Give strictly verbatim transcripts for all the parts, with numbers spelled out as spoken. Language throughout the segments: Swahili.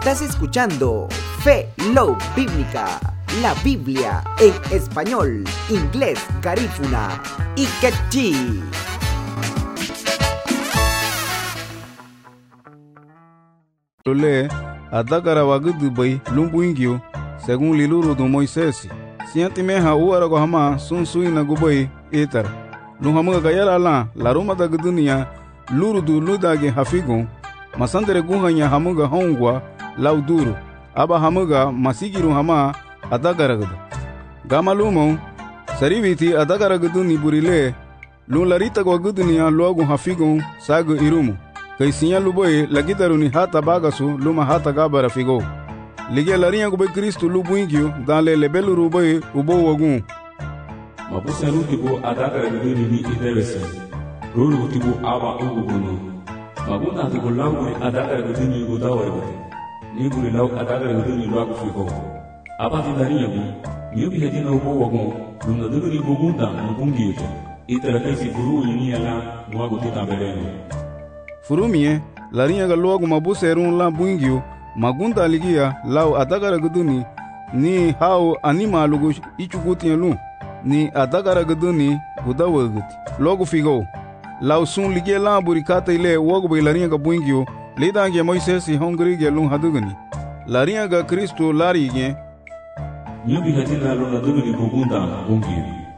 Estás escuchando Fe Love Bíblica, la Biblia en español, inglés, garífuna y quechí. Tole adagara wagudu bay lumbuingyo según liluru do Moisés. Sianti meha uara go hama sun suina gubay etar. Luhama gayara la la roma da dunia luru du ludage hafigon. Masandere guhanya hamuga hongwa lauduru. Aba hamuga masigiru hama adagara gudu. Gamalumo sariviti adagara gudu ni burile. Lularita go gudunia logo hafigon sagu irumu. Kay sinya luboy lagitaru ni hata bagasu luma hata gabara figo. Lige larinha go be Cristo lubuingyo dans le lebelu ruboy ubo wagun. Mabusa rutibo adagara guduni ni idewese. Rulu rutibo aba ugubunu. Maguna tibo lawu adagara guduni gudawa yote. Ni buri law adagara guduni lwagu figo. Aba tindarinha bi nyubi hedina ubo wagun luna duduni bugunda nubungi yote. Itara kaisi buru yini ala mwagu tutambeleni. Furumie larinha ga logo mabuse erun la buingyo magunda ligia lau adagara guduni ni hao anima lugu ichuguti lu ni adagara guduni gudawaguti logo figo lau sun ligia la burikata ile wogo be larinha ga buingyo lidange Moisés hongri ge lu hadugani larinha ga Cristo larige nyubi hatina lu nadugani bugunda bungi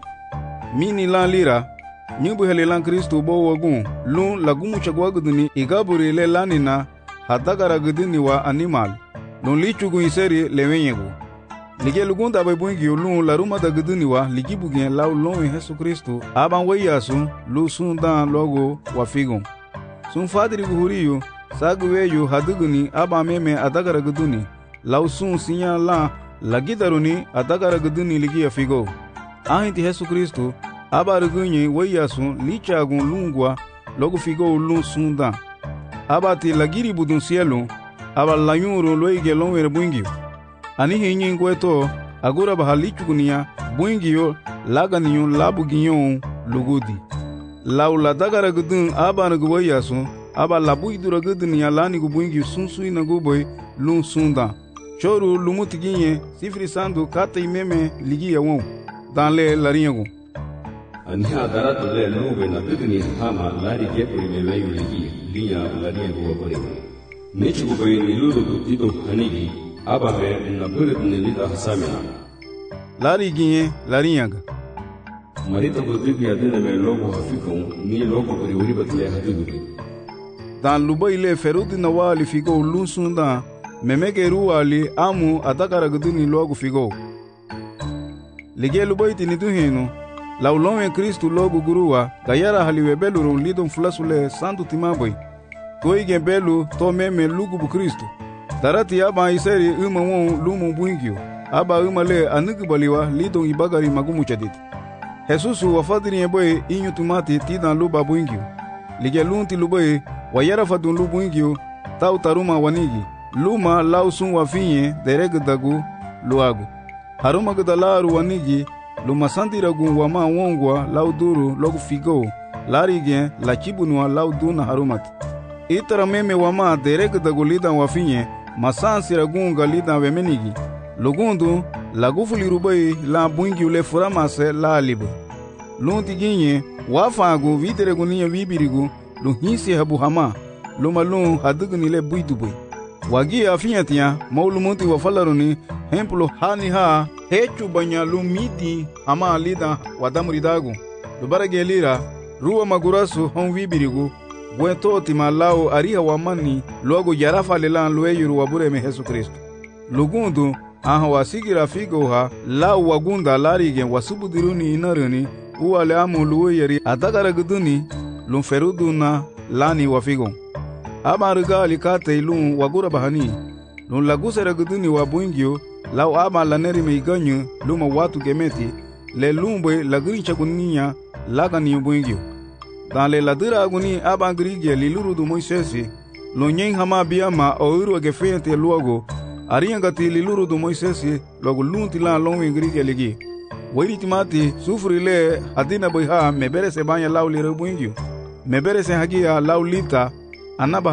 mini la lira nyubu hele lan Cristo bo wagun lu lagumu chagwa guduni igaburi le lanina hadagara guduni wa animal non lichugu iseri lewenyego lige lugunda bay bungi lu laruma da guduni wa ligibu gen law lon Yesu Cristo aban wayasu lu sundan logo wa figon sun fadiri buhuriyo saguweyo haduguni aban meme adagara guduni law sun sinya la lagidaruni adagara guduni ligi figo ahinti Yesu Cristo aba gunye wayasun lichagun lungwa logo figo lun sunda aba ti lagiri budun cielo aba layuro loige lonwere buingio ani hinyi ngweto agura bahalichugunia buingio laganiyo labuginyo lugudi laula dagara gudun aba nagu wayasun aba labuidura gudunia lani gubuingio sunsui naguboy lun sunda choru lumutiginye sifri sandu kata imeme ligi yawon dans les laringo ani adara tole lube na bidni hama lari ge puri me mayu ligi liya lari go puri ne chugo be ni lulu dito hanigi aba be na bulut ni lida hasamina lari ginye laringa marita budibi adena me logo hafikon ni logo puri wuri batle hadigu dans luba ile ferudi na wali figo lunsunda memegeru wali amu adakara guduni logo figo lige luba itini duhino laulon en Cristo logo gurua gayara haliwe belu ron lidon fulasule sandu timaboy to igen belu to meme lugu bu Cristo darati aba iseri uma won lumu buingyo aba uma le anugu baliwa lidon ibagari magumu chadit Jesus wafadiri eboy inyu tumati tidan luba buingyo lige lunti luboy wayara fadun lubu buingyo tau taruma wanigi luma lausun wafinye dereg dagu luagu haruma gudalaru wanigi luma sandira gun wama wongwa lauduru logu figo larige la chibunwa lauduna harumat itara meme wama derek dagulida wafinye masansira gunga lida wemenigi lugundu lagufuli rubai la bungi ule furamase la libu lunti ginye wafagu videre gunia vibirigu luhinsi habu hama luma lun hadugni le buidubui wagi afinyatia maulumunti wafalaruni hemplo hani ha hechu banya lumidi ama lida wadamuridagu lubarage lira ruwa magurasu hon vibirigu gweto timalao ariha wamani logo yarafa lelan lueyuru wabure me Yesu Kristo lugundu aha wasigira figo ha la wagunda larige wasubudiruni inaruni uwale amu lueyeri adagara guduni lumferuduna lani wafigo aba rigali kate lun wagura bahani lun lagusera guduni wabuingyo lau aba laneri meiganyo luma watu gemeti le lumbe lagrincha gunia lagani buingyo dans le ladira aguni aba grige liluru du Moisés lo nyen hama biama oiru agefente luogo arianga ti liluru du Moisés logo lunti la lonwe grige ligi wiri timati sufri le adina boyha mebere se banya lau le buingyo mebere se hagia lau lita anaba